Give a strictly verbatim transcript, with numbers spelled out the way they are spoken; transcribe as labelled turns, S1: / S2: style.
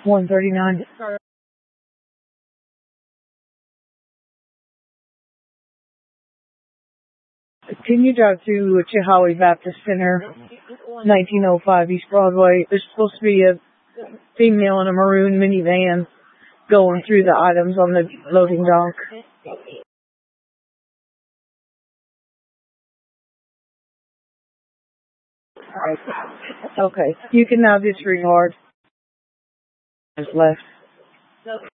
S1: one thirty-nine. Can you drive to Chihawi Baptist Center, nineteen oh five East Broadway? There's supposed to be a female in a maroon minivan going through the items on the loading dock. Okay. You can now disregard. Left.